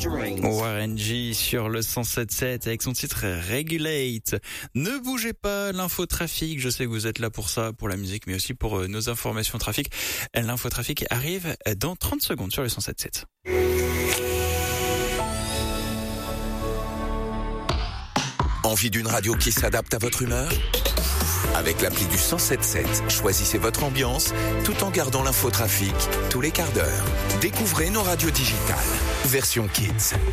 Warren G sur le 107.7 avec son titre Regulate. Ne bougez pas, l'infotrafic, je sais que vous êtes là pour ça, pour la musique, mais aussi pour nos informations trafic. L'infotrafic arrive dans 30 secondes sur le 107.7. Envie d'une radio qui s'adapte à votre humeur ? Avec l'appli du 107.7, choisissez votre ambiance tout en gardant l'infotrafic tous les quarts d'heure. Découvrez nos radios digitales, version Kids.